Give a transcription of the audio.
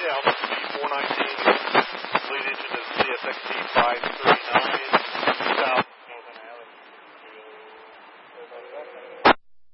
Yeah, I'll just be 419, lead engine is CSXT 539, south.